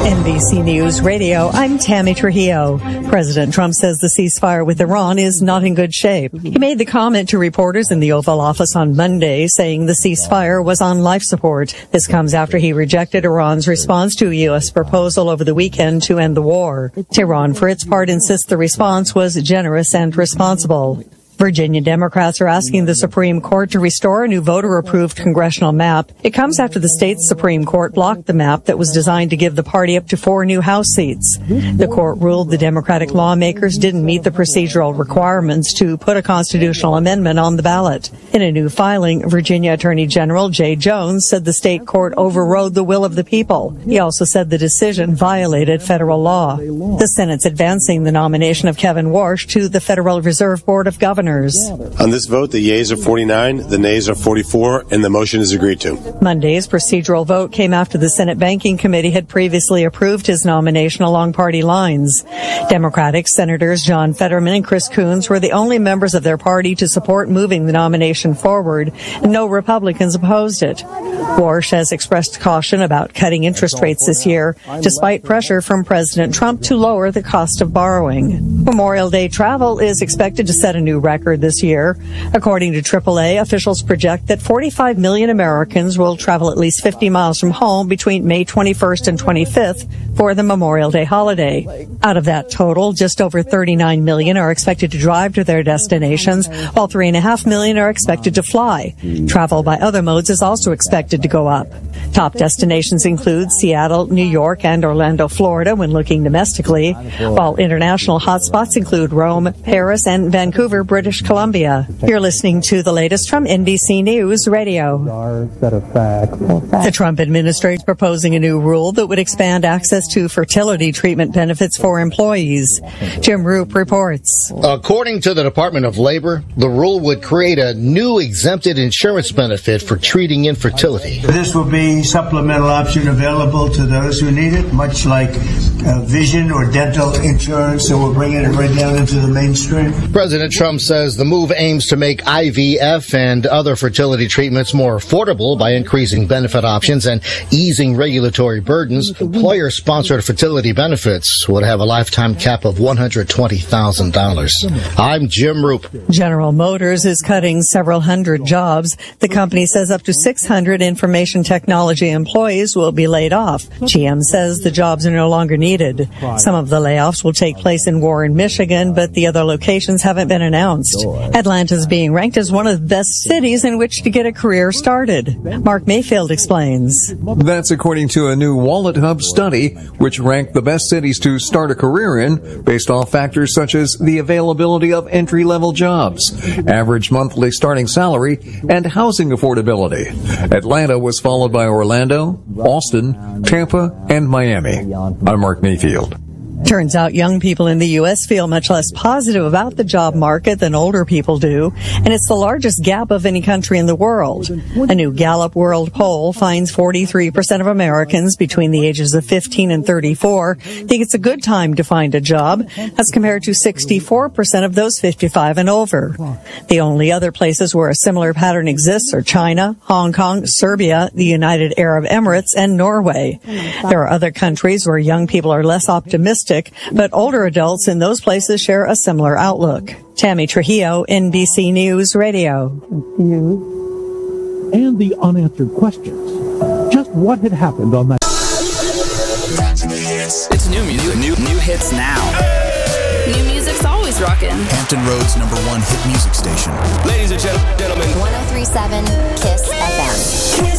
NBC News Radio, I'm Tammy Trujillo. President Trump says the ceasefire with Iran is not in good shape. He made the comment to reporters in the Oval Office on Monday, saying the ceasefire was on life support. This comes after he rejected Iran's response to a U.S. proposal over the weekend to end the war. Tehran, for its part, insists the response was generous and responsible. Virginia Democrats are asking the Supreme Court to restore a new voter-approved congressional map. It comes after the state's Supreme Court blocked the map that was designed to give the party up to 4 new House seats. The court ruled the Democratic lawmakers didn't meet the procedural requirements to put a constitutional amendment on the ballot. In a new filing, Virginia Attorney General Jay Jones said the state court overrode the will of the people. He also said the decision violated federal law. The Senate's advancing the nomination of Kevin Warsh to the Federal Reserve Board of Governors. On this vote, the yeas are 49, the nays are 44, and the motion is agreed to. Monday's procedural vote came after the Senate Banking Committee had previously approved his nomination along party lines. Democratic Senators John Fetterman and Chris Coons were the only members of their party to support moving the nomination forward, and no Republicans opposed it. Warsh has expressed caution about cutting interest rates this year, despite pressure from President Trump to lower the cost of borrowing. Memorial Day travel is expected to set a new record this year. According to AAA, officials project that 45 million Americans will travel at least 50 miles from home between May 21st and 25th for the Memorial Day holiday. Out of that total, just over 39 million are expected to drive to their destinations, while 3.5 million are expected to fly. Travel by other modes is also expected to go up. Top destinations include Seattle, New York, and Orlando, Florida when looking domestically, while international hotspots include Rome, Paris, and Vancouver, British Columbia. You're listening to the latest from NBC News Radio. The Trump administration is proposing a new rule that would expand access to fertility treatment benefits for employees. Jim Roop reports. According to the Department of Labor, the rule would create a new exempted insurance benefit for treating infertility. This will be a supplemental option available to those who need it, much like vision or dental insurance, so we're bringing it right down into the mainstream. President Trump says the move aims to make IVF and other fertility treatments more affordable by increasing benefit options and easing regulatory burdens. Employer-sponsored fertility benefits would have a lifetime cap of $120,000. I'm Jim Roop. General Motors is cutting several hundred jobs. The company says up to 600 information technology employees will be laid off. GM says the jobs are no longer needed. Some of the layoffs will take place in Warren, Michigan, but the other locations haven't been announced. Atlanta is being ranked as one of the best cities in which to get a career started. Mark Mayfield explains. That's according to a new Wallet Hub study, which ranked the best cities to start a career in based off factors such as the availability of entry-level jobs, average monthly starting salary, and housing affordability. Atlanta was followed by Orlando, Austin, Tampa, and Miami. I'm Mark Mayfield. Turns out young people in the U.S. feel much less positive about the job market than older people do, and it's the largest gap of any country in the world. A new Gallup World Poll finds 43% of Americans between the ages of 15 and 34 think it's a good time to find a job, as compared to 64% of those 55 and over. The only other places where a similar pattern exists are China, Hong Kong, Serbia, the United Arab Emirates, and Norway. There are other countries where young people are less optimistic, but older adults in those places share a similar outlook. Tammy Trujillo, NBC News Radio. And the unanswered questions. Just what had happened on that? It's new music. New hits now. New music's always rocking. Hampton Roads #1 hit music station. Ladies and gentlemen. 103.7 KISS FM.